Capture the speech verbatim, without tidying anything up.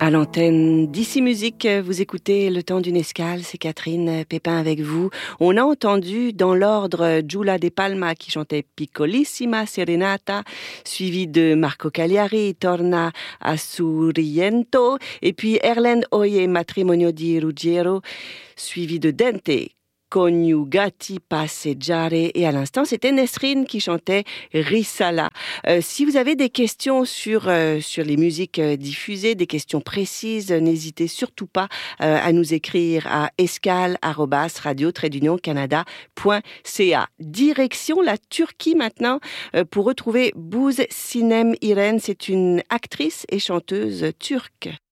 À l'antenne d'Ici Musique, vous écoutez Le Temps d'une Escale, c'est Catherine Pépin avec vous. On a entendu dans l'ordre Giulia De Palma qui chantait Piccolissima Serenata, suivi de Marco Cagliari, Torna a Sorrento, et puis Erlend Oye, Matrimonio di Ruggiero, suivi de Dente, Coniugati Passeggiare, et à l'instant c'était Nesrine qui chantait Risala. Euh, si vous avez des questions sur euh, sur les musiques euh, diffusées, des questions précises, euh, n'hésitez surtout pas euh, à nous écrire à escale arobase radio tiret d'union canada point c a. Direction la Turquie maintenant euh, pour retrouver Buz Sinem İren. C'est une actrice et chanteuse turque.